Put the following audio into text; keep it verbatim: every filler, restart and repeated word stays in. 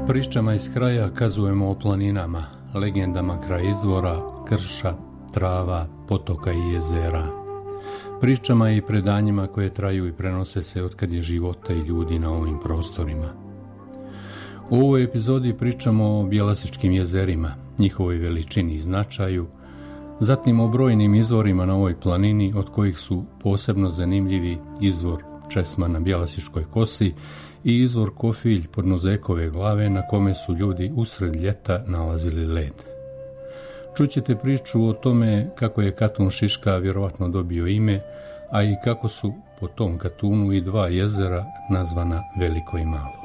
Pričama iz kraja kazujemo o planinama, legendama kraj izvora, krša, trava, potoka i jezera. Pričama i predanjima koje traju i prenose se otkad je života i ljudi na ovim prostorima. U ovoj epizodi pričamo o Bjelasičkim jezerima, njihovoj veličini i značaju, zatim o brojnim izvorima na ovoj planini, od kojih su posebno zanimljivi izvor Česma na Bjelasičkoj kosi i izvor Kofilj pod Nozekove glave, na kome su ljudi usred ljeta nalazili led. Čućete priču o tome kako je Katun Šiška vjerovatno dobio ime, a i kako su po tom Katunu i dva jezera nazvana Veliko i Malo.